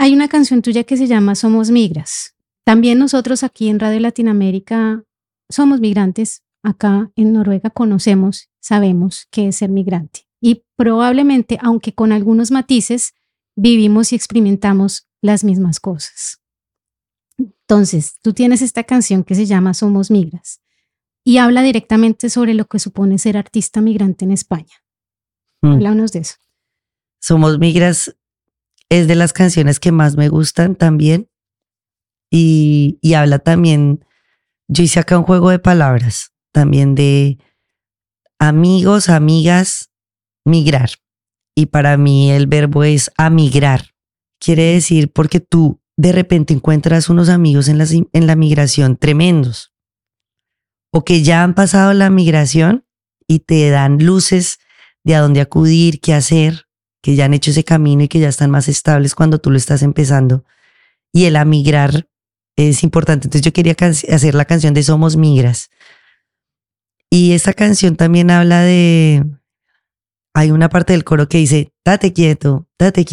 Hay una canción tuya que se llama Somos Migras. También nosotros aquí en Radio Latinoamérica somos migrantes. Acá en Noruega conocemos, sabemos qué es ser migrante. Y probablemente, aunque con algunos matices, vivimos y experimentamos las mismas cosas. Entonces, tú tienes esta canción que se llama Somos Migras y habla directamente sobre lo que supone ser artista migrante en España. Háblanos de eso. Somos Migras es de las canciones que más me gustan también y habla también, yo hice acá un juego de palabras también de amigos, amigas, migrar. Y para mí el verbo es amigrar. Quiere decir porque tú de repente encuentras unos amigos en la migración tremendos o que ya han pasado la migración y te dan luces de a dónde acudir, qué hacer, que ya han hecho ese camino y que ya están más estables cuando tú lo estás empezando. Y el amigrar es importante. Entonces yo quería hacer la canción de Somos Migras. Y esta canción también habla de... Hay una parte del coro que dice, date quieto,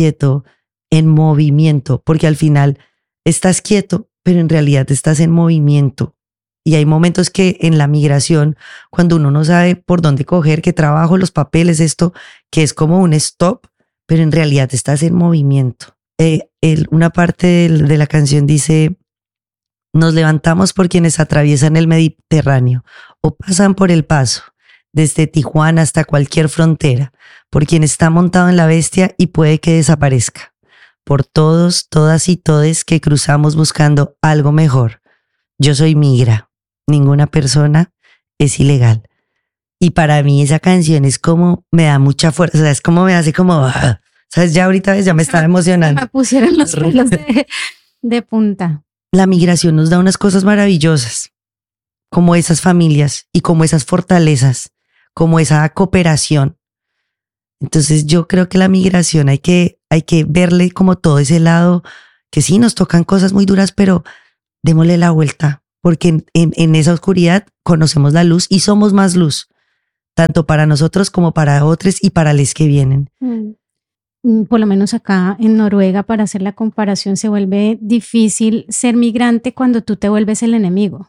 en movimiento, porque al final estás quieto, pero en realidad estás en movimiento. Y hay momentos que en la migración, cuando uno no sabe por dónde coger, qué trabajo, los papeles, esto, que es como un stop, pero en realidad estás en movimiento. Una parte de la canción dice, nos levantamos por quienes atraviesan el Mediterráneo o pasan por el paso, desde Tijuana hasta cualquier frontera, por quien está montado en la bestia y puede que desaparezca, por todos, todas y todes que cruzamos buscando algo mejor. Yo soy migra, ninguna persona es ilegal. Y para mí esa canción es como, me da mucha fuerza, o sea, es como me hace como, ¿sabes? Ya ahorita ya me estaba emocionando. Me pusieron los pelos de punta. La migración nos da unas cosas maravillosas, como esas familias y como esas fortalezas, como esa cooperación. Entonces yo creo que la migración hay que verle como todo ese lado, que sí nos tocan cosas muy duras, pero démosle la vuelta, porque en esa oscuridad conocemos la luz y somos más luz, tanto para nosotros como para otros y para los que vienen. Por lo menos acá en Noruega, para hacer la comparación, se vuelve difícil ser migrante cuando tú te vuelves el enemigo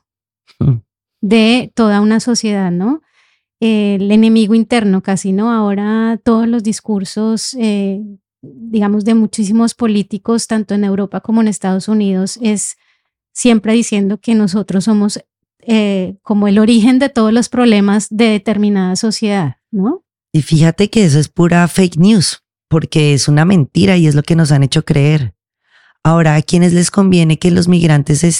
de toda una sociedad, ¿no? El enemigo interno casi, ¿no? Ahora todos los discursos, digamos, de muchísimos políticos, tanto en Europa como en Estados Unidos, es siempre diciendo que nosotros somos como el origen de todos los problemas de determinada sociedad, ¿no? Y fíjate que eso es pura fake news, porque es una mentira y es lo que nos han hecho creer. Ahora, ¿a quiénes les conviene que los migrantes no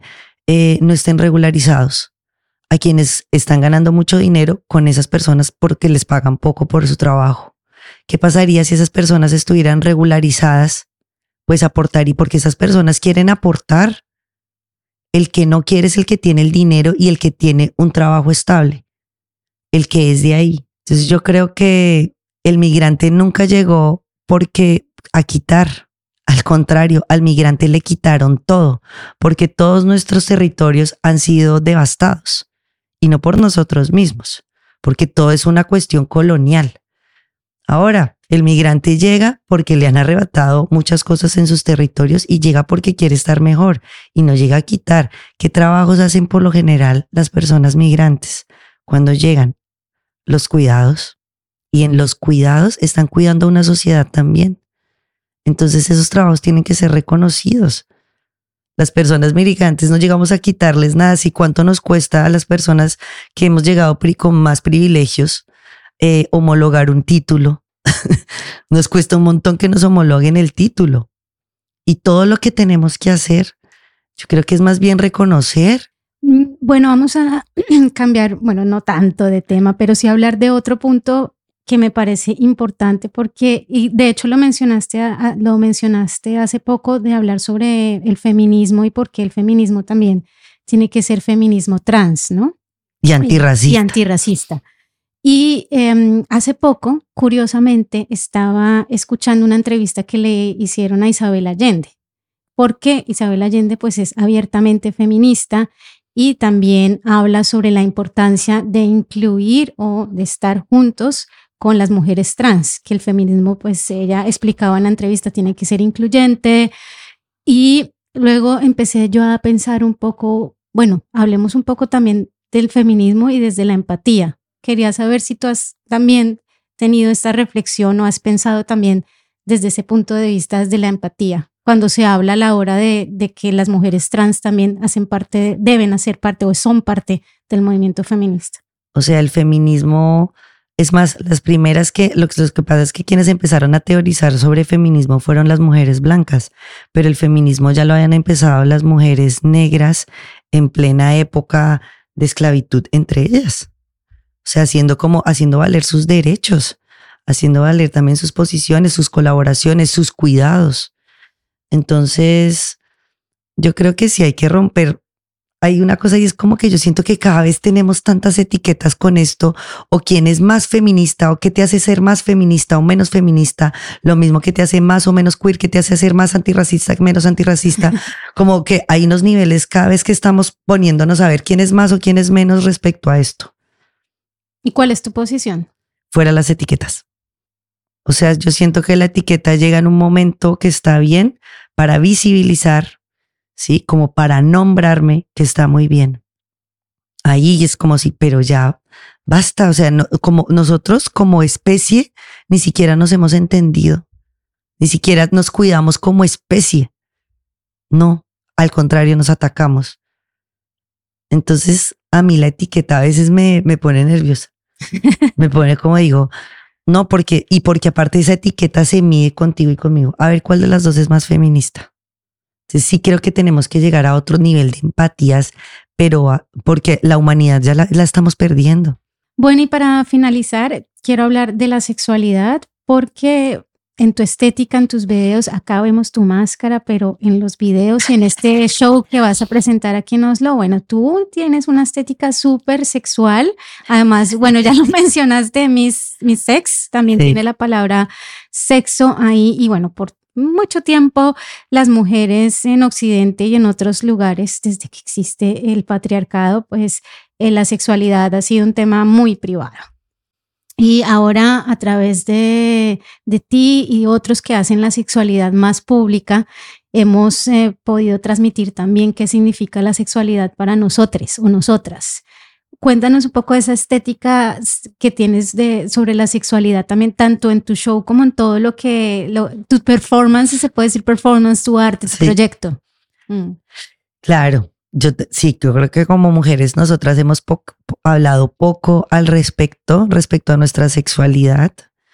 estén regularizados? A quienes están ganando mucho dinero con esas personas porque les pagan poco por su trabajo. ¿Qué pasaría si esas personas estuvieran regularizadas? Pues aportar, y porque esas personas quieren aportar. El que no quiere es el que tiene el dinero y el que tiene un trabajo estable, el que es de ahí. Entonces yo creo que el migrante nunca llegó a quitar. Al contrario, al migrante le quitaron todo, porque todos nuestros territorios han sido devastados. Y no por nosotros mismos, porque todo es una cuestión colonial. Ahora, el migrante llega porque le han arrebatado muchas cosas en sus territorios y llega porque quiere estar mejor y no llega a quitar. ¿Qué trabajos hacen por lo general las personas migrantes cuando llegan? Los cuidados. Y en los cuidados están cuidando a una sociedad también. Entonces esos trabajos tienen que ser reconocidos. Las personas migrantes no llegamos a quitarles nada. Si cuánto nos cuesta a las personas que hemos llegado con más privilegios homologar un título. Nos cuesta un montón que nos homologuen el título. Y todo lo que tenemos que hacer, yo creo que es más bien reconocer. Bueno, vamos a cambiar, bueno, no tanto de tema, pero sí hablar de otro punto que me parece importante porque, y de hecho lo mencionaste hace poco, de hablar sobre el feminismo y por qué el feminismo también tiene que ser feminismo trans, ¿no? Y antirracista. Y antirracista. Y hace poco, curiosamente, estaba escuchando una entrevista que le hicieron a Isabel Allende, porque Isabel Allende pues es abiertamente feminista y también habla sobre la importancia de incluir o de estar juntos con las mujeres trans, que el feminismo, pues ella explicaba en la entrevista, tiene que ser incluyente. Y luego empecé yo a pensar un poco, bueno, hablemos un poco también del feminismo y desde la empatía. Quería saber si tú has también tenido esta reflexión o has pensado también desde ese punto de vista, desde la empatía, cuando se habla a la hora de que las mujeres trans también hacen parte, deben hacer parte o son parte del movimiento feminista. O sea, el feminismo, es más, las primeras lo que pasa es que quienes empezaron a teorizar sobre feminismo fueron las mujeres blancas, pero el feminismo ya lo habían empezado las mujeres negras en plena época de esclavitud entre ellas. O sea, haciendo valer sus derechos, haciendo valer también sus posiciones, sus colaboraciones, sus cuidados. Entonces, yo creo que sí hay que romper. Hay una cosa y es como que yo siento que cada vez tenemos tantas etiquetas con esto, o quién es más feminista, o qué te hace ser más feminista o menos feminista, lo mismo que te hace más o menos queer, que te hace ser más antirracista, menos antirracista, como que hay unos niveles cada vez que estamos poniéndonos a ver quién es más o quién es menos respecto a esto. ¿Y cuál es tu posición? Fuera las etiquetas. O sea, yo siento que la etiqueta llega en un momento que está bien para visibilizar, ¿sí? Como para nombrarme, que está muy bien. Ahí es como si, pero ya basta. O sea, no, como nosotros como especie ni siquiera nos hemos entendido. Ni siquiera nos cuidamos como especie. No, al contrario, nos atacamos. Entonces, a mí la etiqueta a veces me pone nerviosa. Me pone como digo, no, porque aparte esa etiqueta se mide contigo y conmigo. A ver, ¿cuál de las dos es más feminista? Entonces sí creo que tenemos que llegar a otro nivel de empatías, pero porque la humanidad ya la estamos perdiendo. Bueno, y para finalizar, quiero hablar de la sexualidad, porque en tu estética, en tus videos, acá vemos tu máscara, pero en los videos y en este show que vas a presentar aquí en Oslo, bueno, tú tienes una estética súper sexual. Además, bueno, ya lo mencionaste, Miss Sex, también tiene la palabra sexo ahí. Y bueno, por mucho tiempo las mujeres en Occidente y en otros lugares, desde que existe el patriarcado, pues la sexualidad ha sido un tema muy privado. Y ahora a través de ti y otros que hacen la sexualidad más pública, hemos podido transmitir también qué significa la sexualidad para nosotros o nosotras. Cuéntanos un poco de esa estética que tienes sobre la sexualidad también, tanto en tu show como en todo tu performance, se puede decir performance, tu arte, tu proyecto. Claro. Yo creo que como mujeres nosotras hemos hablado poco al respecto a nuestra sexualidad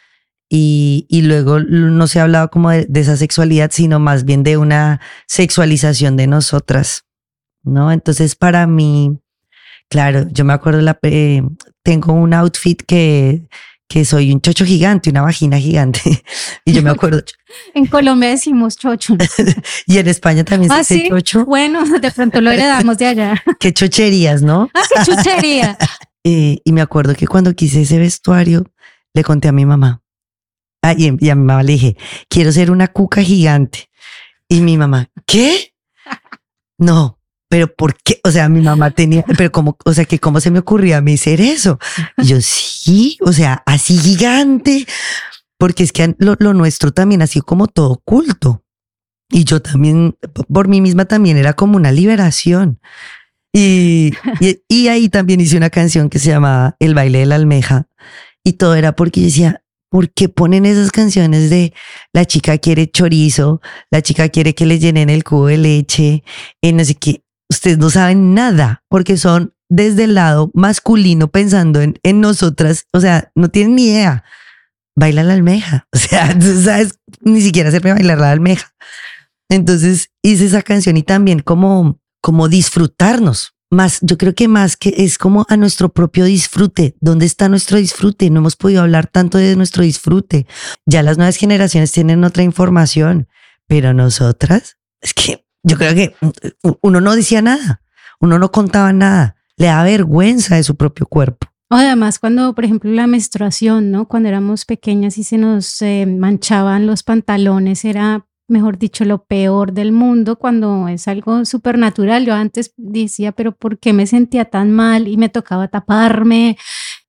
y luego no se ha hablado como de esa sexualidad, sino más bien de una sexualización de nosotras, ¿no? Entonces para mí, claro, yo me acuerdo, tengo un outfit que soy un chocho gigante, una vagina gigante. Y yo me acuerdo. En Colombia decimos chocho. Y en España también se dice chocho. Bueno, de pronto lo heredamos de allá. Qué chocherías, ¿no? Qué chuchería. Y me acuerdo que cuando quise ese vestuario, le conté a mi mamá. Y a mi mamá le dije, quiero ser una cuca gigante. Y mi mamá, ¿qué? No. ¿Pero por qué? O sea, mi mamá tenía, pero como, o sea, que cómo se me ocurría a mí ser eso. Y yo, sí, o sea, así gigante, porque es que lo nuestro también ha sido como todo oculto. Y yo también, por mí misma también era como una liberación. Y ahí también hice una canción que se llamaba El baile de la almeja. Y todo era porque yo decía, ¿por qué ponen esas canciones de la chica quiere chorizo, la chica quiere que le llenen el cubo de leche, no sé qué? Ustedes no saben nada porque son desde el lado masculino pensando en nosotras. O sea, no tienen ni idea. Baila la almeja. O sea, tú sabes, ni siquiera hacerme bailar la almeja. Entonces hice esa canción y también como disfrutarnos. Más, yo creo que más que es como a nuestro propio disfrute. ¿Dónde está nuestro disfrute? No hemos podido hablar tanto de nuestro disfrute. Ya las nuevas generaciones tienen otra información, pero nosotras, es que yo creo que uno no decía nada, uno no contaba nada, le da vergüenza de su propio cuerpo. Además, cuando, por ejemplo, la menstruación, ¿no? Cuando éramos pequeñas y se nos manchaban los pantalones, era, mejor dicho, lo peor del mundo cuando es algo súper natural. Yo antes decía, pero ¿por qué me sentía tan mal y me tocaba taparme?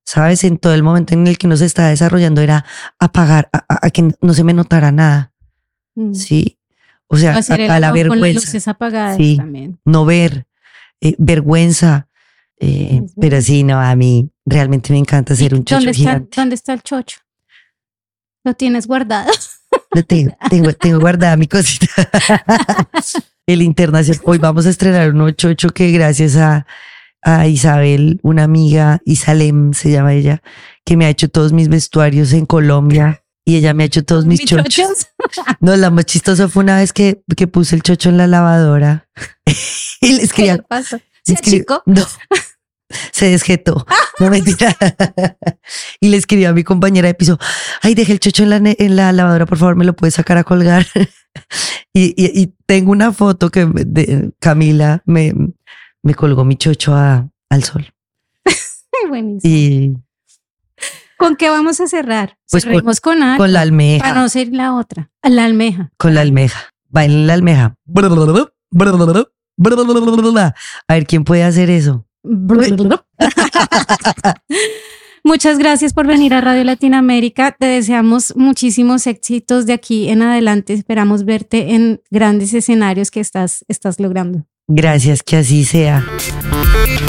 ¿sabes? En todo el momento en el que uno se está desarrollando era apagar, a que no se me notara nada, ¿sí? O sea, a la vergüenza. Con las luces apagadas sí, también. No ver, vergüenza. Pero sí, no, a mí realmente me encanta ser un chocho gigante. ¿Dónde está el chocho? ¿Lo tienes guardado? Lo tengo guardada mi cosita. El internacional. Hoy vamos a estrenar un chocho que gracias a Isabel, una amiga, Isalem se llama ella, que me ha hecho todos mis vestuarios en Colombia y ella me ha hecho todos mis chochos. No, la más chistosa fue una vez que puse el chocho en la lavadora y le escribía. ¿Qué le pasó? ¿Se achicó? No, se desjetó. No, mentira. Y le escribí a mi compañera de piso, ay, dejé el chocho en la lavadora, por favor, ¿me lo puedes sacar a colgar? Y tengo una foto que Camila me colgó mi chocho al sol. Buenísimo. Y ¿con qué vamos a cerrar? Pues cerremos con algo. Con la almeja. Para no ser la otra. La almeja. Con la almeja. Bailen la almeja. A ver, ¿quién puede hacer eso? Muchas gracias por venir a Radio Latinoamérica. Te deseamos muchísimos éxitos de aquí en adelante. Esperamos verte en grandes escenarios que estás logrando. Gracias, que así sea.